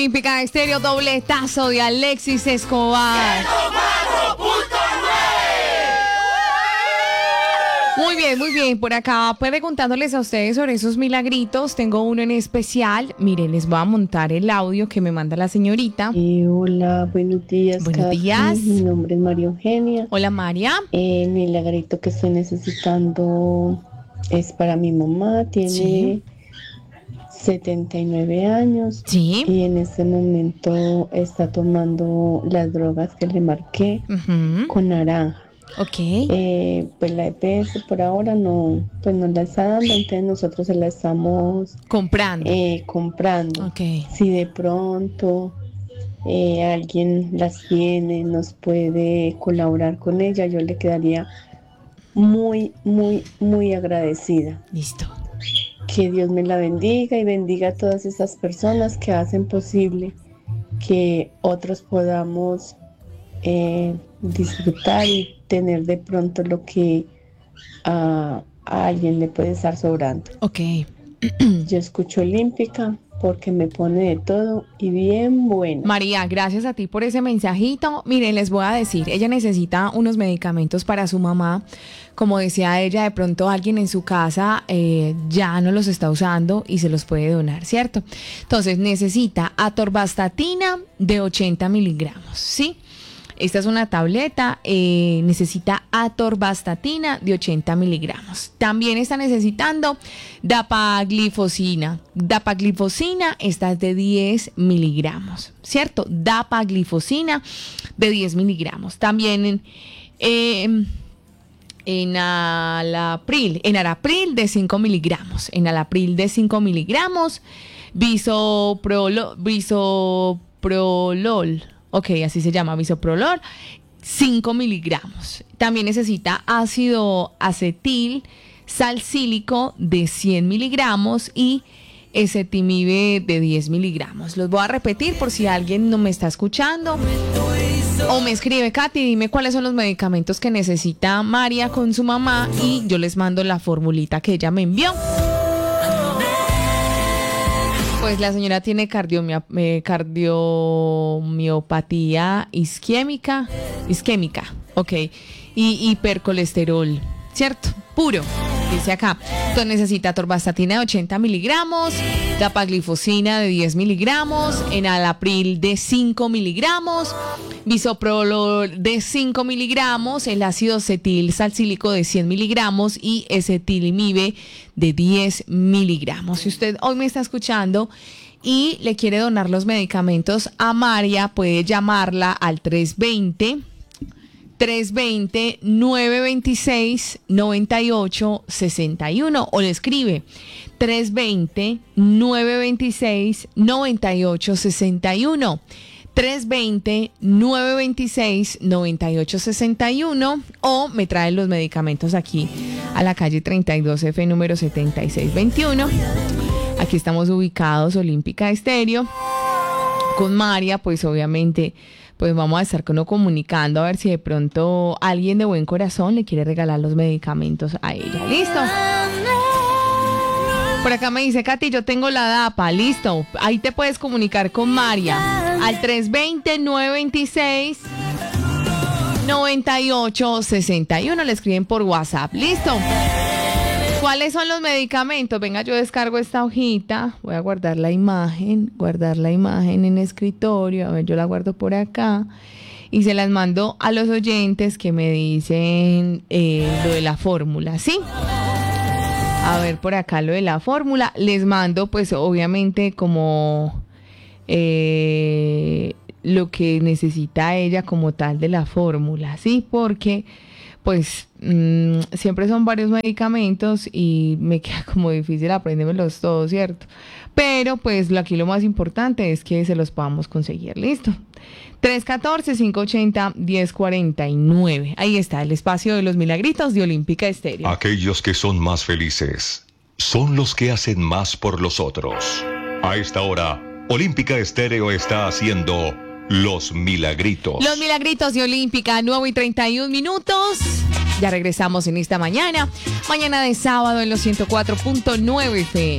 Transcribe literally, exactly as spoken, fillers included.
Olímpica Estéreo, dobletazo de Alexis Escobar. Muy bien, muy bien. Por acá, preguntándoles a ustedes sobre esos milagritos, tengo uno en especial. Miren, les voy a montar el audio que me manda la señorita. Eh, hola, buenos días. Buenos Katy. días. Mi nombre es María Eugenia. Hola, María. El milagrito que estoy necesitando es para mi mamá. Tiene Sí. setenta y nueve años. Sí. Y en este momento está tomando las drogas que le marqué Uh-huh. con naranja. Ok. Eh, pues la E P S por ahora no, pues no la está dando, entonces nosotros se la estamos Comprando. eh, comprando. Ok. Si de pronto eh, alguien las tiene, nos puede colaborar con ella, yo le quedaría muy, muy, muy agradecida. Listo. Que Dios me la bendiga y bendiga a todas esas personas que hacen posible que otros podamos eh, disfrutar y tener de pronto lo que a, a alguien le puede estar sobrando. Ok. Yo escucho Olímpica porque me pone de todo y bien buena. María, gracias a ti por ese mensajito. Miren, les voy a decir, ella necesita unos medicamentos para su mamá. Como decía ella, de pronto alguien en su casa eh, ya no los está usando y se los puede donar, ¿cierto? Entonces necesita atorvastatina de ochenta miligramos, ¿sí? Esta es una tableta, eh, necesita atorvastatina de ochenta miligramos. También está necesitando dapaglifosina. Dapaglifosina, esta es de diez miligramos, ¿cierto? Dapaglifosina de diez miligramos. También eh, enalapril, enalapril de cinco miligramos. Enalapril de cinco miligramos. Bisoprolol, bisoprolol. Ok, así se llama, bisoprolol, cinco miligramos. También necesita ácido acetil salcílico de cien miligramos y ezetimibe de diez miligramos. Los voy a repetir por si alguien no me está escuchando o me escribe: Katy, dime cuáles son los medicamentos que necesita María con su mamá y yo les mando la formulita que ella me envió. Pues la señora tiene cardiomia, eh, cardiomiopatía isquémica, isquémica, ok, y hipercolesterol, ¿cierto? Puro, dice acá. Entonces necesita atorvastatina de ochenta miligramos, dapaglifosina de diez miligramos, enalapril de cinco miligramos, bisoprolol de cinco miligramos, el ácido acetil salcílico de cien miligramos y ezetimibe de diez miligramos. Si usted hoy me está escuchando y le quiere donar los medicamentos a María, puede llamarla al tres veinte, tres veinte, nueve veintiséis, noventa y ocho sesenta y uno o le escribe tres veinte, nueve veintiséis, noventa y ocho sesenta y uno. tres veinte, nueve veintiséis, noventa y ocho sesenta y uno o me trae los medicamentos aquí a la calle treinta y dos F número setenta y seis veintiuno. Aquí estamos ubicados, Olímpica Estéreo. Con María, pues obviamente, pues vamos a estar como comunicando a ver si de pronto alguien de buen corazón le quiere regalar los medicamentos a ella. ¿Listo? Por acá me dice: Katy, yo tengo la DAPA, listo. Ahí te puedes comunicar con María al tres veinte, nueve veintiséis, noventa y ocho sesenta y uno. Le escriben por WhatsApp, listo. ¿Cuáles son los medicamentos? Venga, yo descargo esta hojita, voy a guardar la imagen, guardar la imagen en escritorio, a ver, yo la guardo por acá y se las mando a los oyentes que me dicen eh, lo de la fórmula, ¿sí? A ver, por acá lo de la fórmula. Les mando, pues, obviamente, como eh, lo que necesita ella como tal de la fórmula, ¿sí? Porque, pues, mmm, siempre son varios medicamentos y me queda como difícil aprendérmelos todos, ¿cierto? Pero, pues, lo, aquí lo más importante es que se los podamos conseguir. ¿Listo? tres uno cuatro, cinco ocho cero, uno cero cuatro nueve. Ahí está el espacio de los milagritos de Olímpica Estéreo. Aquellos que son más felices son los que hacen más por los otros. A esta hora, Olímpica Estéreo está haciendo Los Milagritos. Los Milagritos de Olímpica, nueve y treinta y un minutos. Ya regresamos en esta mañana. Mañana de sábado en los ciento cuatro punto nueve F M.